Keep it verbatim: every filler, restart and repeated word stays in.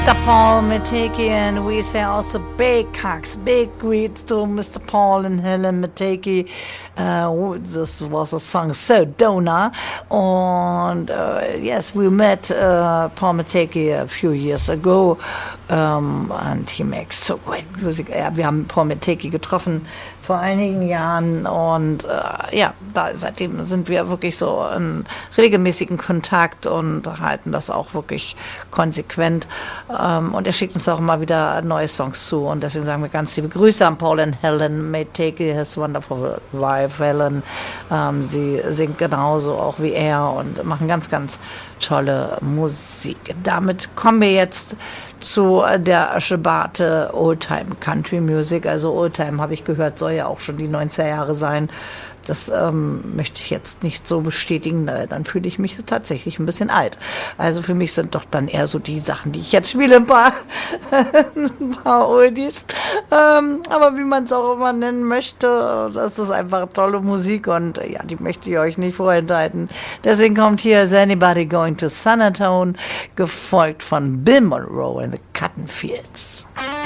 Mister Paul Mateki, and we say also big hugs, big greets to Mister Paul and Helen Mateki. Uh, this was a song Sedona, and uh, yes, we met uh, Paul Mateki a few years ago, um, and he makes so great music. Ja, wir haben Paul Mateki getroffen vor einigen Jahren und äh, ja, da, seitdem sind wir wirklich so in regelmäßigen Kontakt und halten das auch wirklich konsequent. Ähm, und er schickt uns auch immer wieder neue Songs zu und deswegen sagen wir ganz liebe Grüße an Paul and Helen Mateki, his wonderful wife Helen. Ähm, sie singt genauso auch wie er und machen ganz, ganz tolle Musik. Damit kommen wir jetzt zu der Sparte Oldtime Country Music. Also Oldtime, habe ich gehört, soll ja auch schon die neunziger Jahre sein. Das ähm, möchte ich jetzt nicht so bestätigen, dann fühle ich mich tatsächlich ein bisschen alt. Also für mich sind doch dann eher so die Sachen, die ich jetzt spiele, ein paar, ein paar Oldies. Ähm, aber wie man es auch immer nennen möchte, das ist einfach tolle Musik und ja, die möchte ich euch nicht vorenthalten. Deswegen kommt hier Is Anybody Going to San Antone, gefolgt von Bill Monroe in the Cotton Fields.